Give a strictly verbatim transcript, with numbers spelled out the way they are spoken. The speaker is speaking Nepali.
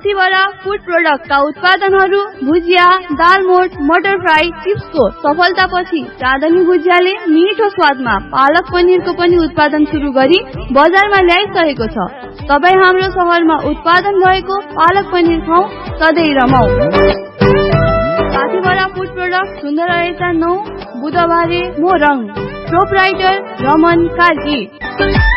साथीभरा फूड प्रोडक्टका उत्पादनहरू भुजिया, दालमोट, मटर फ्राई, चिप्सको सफलतापछि चाँदनी भुजियाले मिठो स्वादमा पालक पनिरको पनि उत्पादन सुरु गरी बजारमा ल्याइसकेको छ। तपाईँ हाम्रो शहरमा उत्पादन भएको पालक पनिर खाऊ, सधैँ रमाऊ। साथीभरा फूड प्रोडक्ट सुन्दर रहेछ नौ बुधबारे मोरङ। प्रोपराइटर रमन कार्की।